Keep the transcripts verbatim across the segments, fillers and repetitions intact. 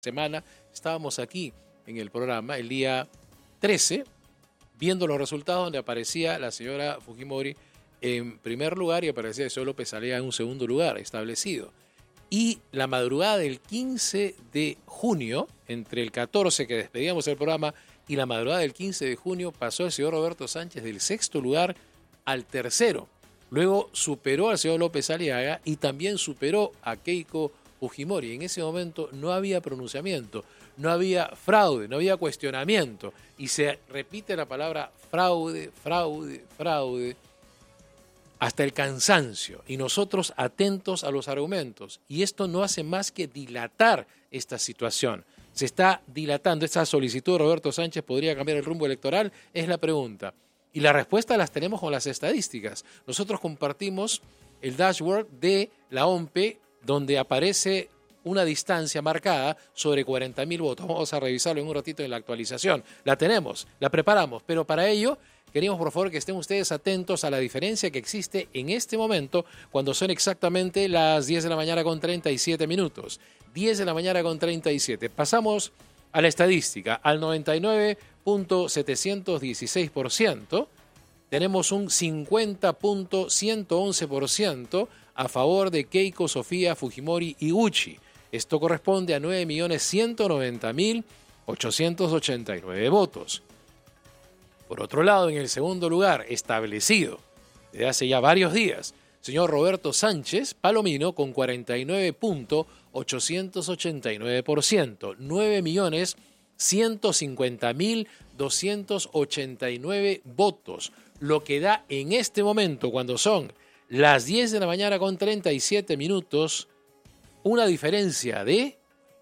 semana estábamos aquí en el programa el día trece viendo los resultados donde aparecía la señora Fujimori en primer lugar y aparecía el señor López Aliaga en un segundo lugar establecido. Y la madrugada del quince de junio, entre el catorce que despedíamos el programa y la madrugada del quince de junio, pasó el señor Roberto Sánchez del sexto lugar al tercero. Luego superó al señor López Aliaga y también superó a Keiko Fujimori. En ese momento no había pronunciamiento, no había fraude, no había cuestionamiento. Y se repite la palabra fraude, fraude, fraude, hasta el cansancio. Y nosotros atentos a los argumentos. Y esto no hace más que dilatar esta situación. Se está dilatando. ¿Esta solicitud de Roberto Sánchez podría cambiar el rumbo electoral? Es la pregunta. Y la respuesta las tenemos con las estadísticas. Nosotros compartimos el dashboard de la O M P E, donde aparece una distancia marcada sobre cuarenta mil votos. Vamos a revisarlo en un ratito en la actualización. La tenemos, la preparamos, pero para ello queremos por favor que estén ustedes atentos a la diferencia que existe en este momento cuando son exactamente las diez de la mañana con treinta y siete minutos. diez de la mañana con treinta y siete. Pasamos a la estadística, al noventa y nueve punto setecientos dieciséis por ciento. Tenemos un cincuenta punto ciento once por ciento a favor de Keiko, Sofía, Fujimori y Uchi. Esto corresponde a nueve millones ciento noventa mil ochocientos ochenta y nueve votos. Por otro lado, en el segundo lugar, establecido desde hace ya varios días, señor Roberto Sánchez Palomino con cuarenta y nueve punto ochocientos ochenta y nueve por ciento, nueve millones ciento cincuenta mil doscientos ochenta y nueve votos, lo que da en este momento, cuando son las diez de la mañana con treinta y siete minutos, una diferencia de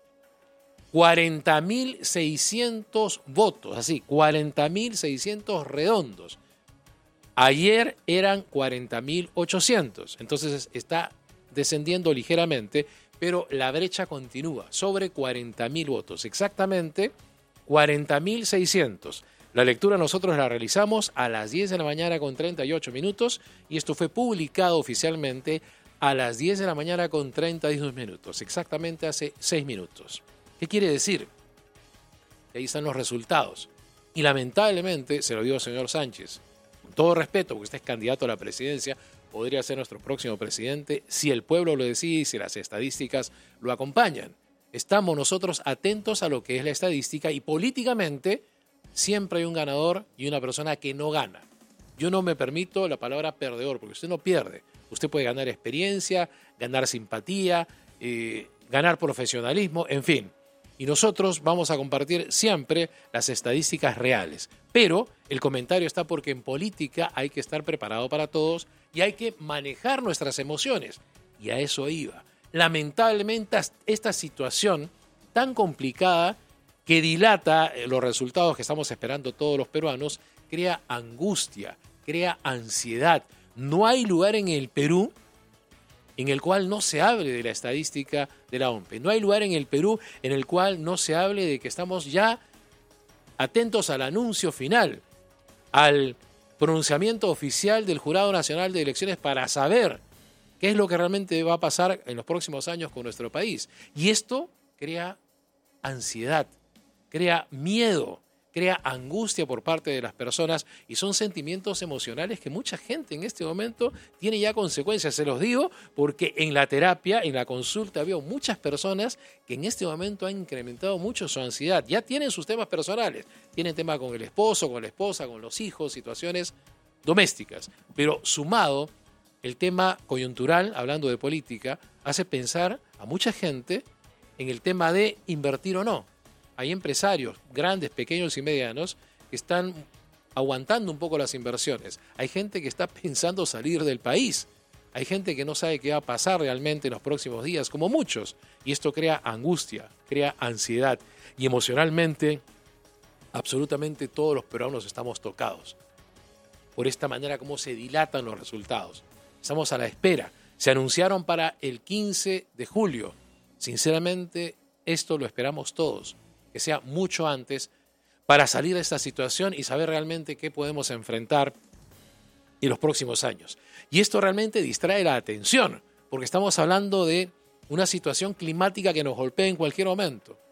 cuarenta mil seiscientos votos, así, cuarenta mil seiscientos redondos. Ayer eran cuarenta mil ochocientos, entonces está descendiendo ligeramente, pero la brecha continúa sobre cuarenta mil votos, exactamente cuarenta mil seiscientos. La lectura nosotros la realizamos a las diez de la mañana con treinta y ocho minutos y esto fue publicado oficialmente a las diez de la mañana con treinta y dos minutos, exactamente hace seis minutos. ¿Qué quiere decir? Ahí están los resultados. Y lamentablemente, se lo digo al señor Sánchez, con todo respeto, porque usted es candidato a la presidencia, podría ser nuestro próximo presidente si el pueblo lo decide y si las estadísticas lo acompañan. Estamos nosotros atentos a lo que es la estadística y políticamente siempre hay un ganador y una persona que no gana. Yo no me permito la palabra perdedor, porque usted no pierde. Usted puede ganar experiencia, ganar simpatía, eh, ganar profesionalismo, en fin. Y nosotros vamos a compartir siempre las estadísticas reales. Pero el comentario está porque en política hay que estar preparado para todos y hay que manejar nuestras emociones. Y a eso iba. Lamentablemente, esta situación tan complicada que dilata los resultados que estamos esperando todos los peruanos, crea angustia, crea ansiedad. No hay lugar en el Perú en el cual no se hable de la estadística de la O M P E. No hay lugar en el Perú en el cual no se hable de que estamos ya atentos al anuncio final, al pronunciamiento oficial del Jurado Nacional de Elecciones para saber qué es lo que realmente va a pasar en los próximos años con nuestro país. Y esto crea ansiedad, crea miedo, crea angustia por parte de las personas y son sentimientos emocionales que mucha gente en este momento tiene ya consecuencias. Se los digo porque en la terapia, en la consulta, veo muchas personas que en este momento han incrementado mucho su ansiedad. Ya tienen sus temas personales, tienen tema con el esposo, con la esposa, con los hijos, situaciones domésticas. Pero sumado el tema coyuntural, hablando de política, hace pensar a mucha gente en el tema de invertir o no. Hay empresarios, grandes, pequeños y medianos, que están aguantando un poco las inversiones. Hay gente que está pensando salir del país. Hay gente que no sabe qué va a pasar realmente en los próximos días, como muchos. Y esto crea angustia, crea ansiedad. Y emocionalmente, absolutamente todos los peruanos estamos tocados por esta manera como se dilatan los resultados. Estamos a la espera. Se anunciaron para el quince de julio. Sinceramente, esto lo esperamos todos, que sea mucho antes para salir de esta situación y saber realmente qué podemos enfrentar en los próximos años. Y esto realmente distrae la atención, porque estamos hablando de una situación climática que nos golpea en cualquier momento.